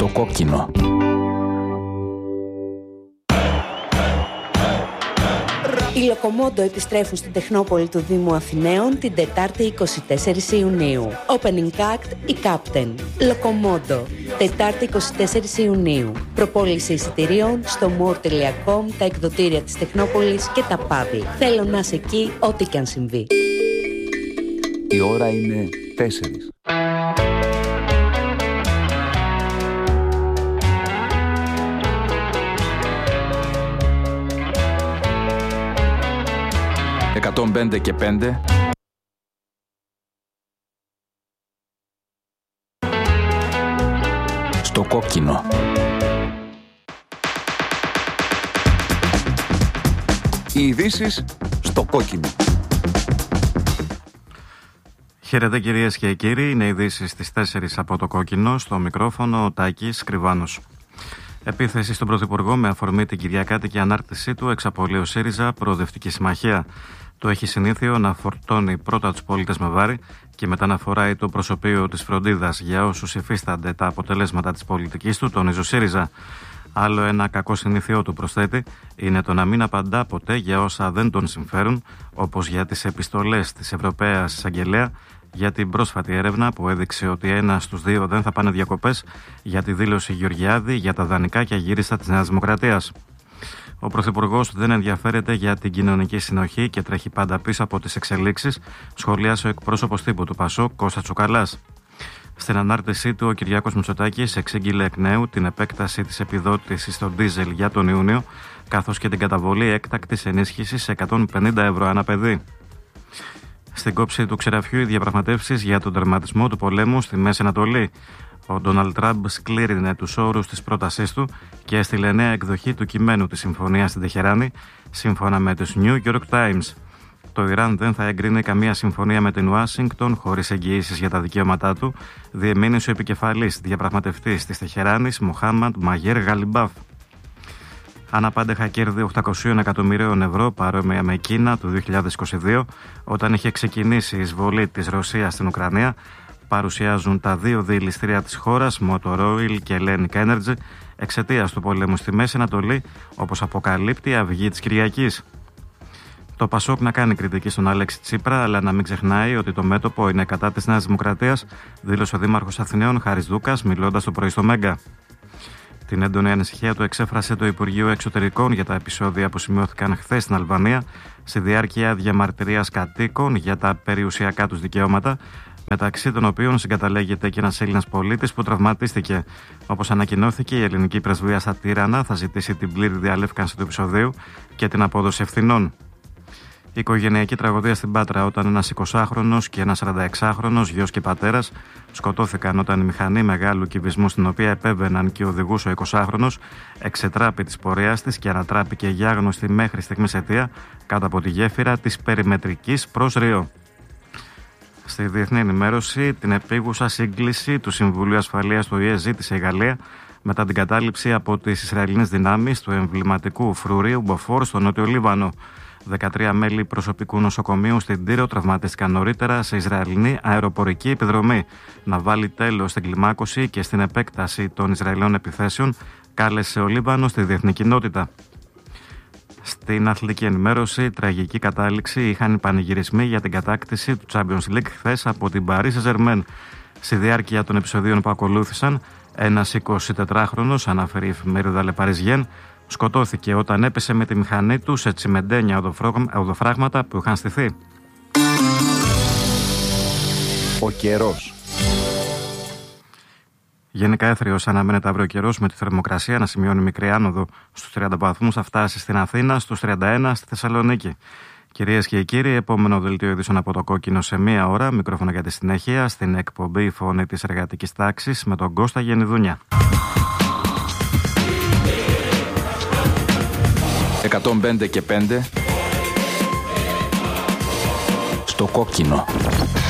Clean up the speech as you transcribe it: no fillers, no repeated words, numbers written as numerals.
Στο κόκκινο. Οι Λοκομόντο επιστρέφουν στην Τεχνόπολη του Δήμου Αθηναίων την Τετάρτη 24 Ιουνίου. Opening act η Captain. Λοκομόντο. Τετάρτη 24 Ιουνίου. Προπόληση εισιτηρίων στο more.com, τα εκδοτήρια της Τεχνόπολης και τα παύλα. Θέλω να είσαι εκεί, ό,τι και αν συμβεί. Η ώρα είναι 4. «105 και 5». Στο κόκκινο. Οι ειδήσεις στο κόκκινο. Χαίρετε κυρίες και κύριοι, είναι ειδήσεις στις 4 από το κόκκινο, στο μικρόφωνο ο Τάκης Κρυβάνος. Επίθεση στον Πρωθυπουργό με αφορμή την κυριακάτικη ανάρτησή του εξαπολύει ο ΣΥΡΙΖΑ Προοδευτική Συμμαχία. Το έχει συνήθειο να φορτώνει πρώτα τους πολίτες με βάρη και μετά να φοράει το προσωπείο της φροντίδας για όσους υφίστανται τα αποτελέσματα της πολιτικής του, τονίζει ο ΣΥΡΙΖΑ. Άλλο ένα κακό συνήθειο του, προσθέτει, είναι το να μην απαντά ποτέ για όσα δεν τον συμφέρουν, όπως για τις επιστολές της Ευρωπαίας Εισαγγελέα, για την πρόσφατη έρευνα που έδειξε ότι 1 στους 2 δεν θα πάνε διακοπές, για τη δήλωση Γεωργιάδη για τα δανεικά και αγύριστα της Νέας Δημοκρατίας. Ο Πρωθυπουργός δεν ενδιαφέρεται για την κοινωνική συνοχή και τρέχει πάντα πίσω από τις εξελίξεις, σχολίασε ο εκπρόσωπος τύπου του ΠΑΣΟΚ, Κώστας Τσουκαλάς. Στην ανάρτησή του, ο Κυριάκος Μητσοτάκης εξήγηλε εκ νέου την επέκταση της επιδότησης στο ντίζελ για τον Ιούνιο, καθώς και την καταβολή έκτακτης ενίσχυσης σε 150 ευρώ ανά παιδί. Στην κόψη του ξεραφιού, οι διαπραγματεύσεις για τον τερματισμό του πολέμου στη Μέση Ανατολή. Ο Ντόναλντ Τραμπ σκλήρινε τους όρους της πρότασής του και έστειλε νέα εκδοχή του κειμένου της συμφωνίας στην Τεχεράνη, σύμφωνα με τους New York Times. Το Ιράν δεν θα εγκρίνει καμία συμφωνία με την Ουάσιγκτον χωρίς εγγυήσεις για τα δικαιώματά του, διεμήνυσε ο επικεφαλής διαπραγματευτής της Τεχεράνης, Μοχάμαντ Μαγέρ Γαλιμπάφ. Αναπάντεχα κέρδη 800 εκατομμυρίων ευρώ, παρόμοια με Κίνα του 2022, όταν είχε ξεκινήσει η εισβολή της Ρωσίας στην Ουκρανία, παρουσιάζουν τα 2 διελιστήρια της χώρας, Motor Oil και Hellenic Energy, εξαιτίας του πολέμου στη Μέση Ανατολή, όπως αποκαλύπτει η Αυγή της Κυριακής. Το ΠΑΣΟΚ να κάνει κριτική στον Αλέξη Τσίπρα, αλλά να μην ξεχνάει ότι το μέτωπο είναι κατά της Νέας Δημοκρατίας, δήλωσε ο Δήμαρχος Αθηναίων Χάρης Δούκας, μιλώντας το πρωί στο Μέγκα. Την έντονη ανησυχία του εξέφρασε το Υπουργείο Εξωτερικών για τα επεισόδια που σημειώθηκαν χθες στην Αλβανία, στη διάρκεια διαμαρτυρίας κατοίκων για τα περιουσιακά τους δικαιώματα, μεταξύ των οποίων συγκαταλέγεται και ένας Έλληνας πολίτης που τραυματίστηκε. Όπως ανακοινώθηκε, η ελληνική πρεσβεία στα Τύρανα θα ζητήσει την πλήρη διαλεύκανση του επεισοδίου και την απόδοση ευθυνών. Η οικογενειακή τραγωδία στην Πάτρα, όταν ένας 20χρονος και ένας 46χρονος γιος και πατέρας σκοτώθηκαν όταν η μηχανή μεγάλου κυβισμού στην οποία επέβαιναν και οδηγούσε ο 20χρονος εξετράπη της πορείας της και ανατράπηκε για άγνωστη μέχρι στιγμής αιτία κάτω από τη γέφυρα της Περιμετρικής προς Ριό. Στη διεθνή ενημέρωση, την επίγουσα σύγκληση του Συμβουλίου Ασφαλείας του ΟΗΕ ζήτησε η Γαλλία μετά την κατάληψη από τις Ισραηλινές δυνάμεις του εμβληματικού φρουρίου Μποφόρ στο Νότιο Λίβανο. 13 μέλη προσωπικού νοσοκομείου στην Τύρο τραυματίστηκαν νωρίτερα σε Ισραηλινή αεροπορική επιδρομή. Να βάλει τέλος στην κλιμάκωση και στην επέκταση των Ισραηλινών επιθέσεων, κάλεσε ο Λίβανος στη διεθνή κοινότητα. Στην αθλητική ενημέρωση, τραγική κατάληξη είχαν οι πανηγυρισμοί για την κατάκτηση του Champions League χθες από την Paris Saint-Germain. Στη διάρκεια των επεισοδίων που ακολούθησαν, ένας 24χρονος, αναφέρει η εφημερίδα Le Parisien, σκοτώθηκε όταν έπεσε με τη μηχανή του σε τσιμεντένια οδοφράγματα που είχαν στηθεί. Ο καιρός. Γενικά έθριος αναμένεται αύριο καιρός, με τη θερμοκρασία να σημειώνει μικρή άνοδο στους 30 βαθμούς, θα φτάσει στην Αθήνα, στους 31 στη Θεσσαλονίκη. Κυρίες και κύριοι, επόμενο δελτίο ειδήσεων από το κόκκινο σε 1 ώρα. Μικρόφωνο για τη συνέχεια στην εκπομπή Φωνή της Εργατικής Τάξης με τον Κώστα Γενιδούνια. 105 και 5 στο κόκκινο.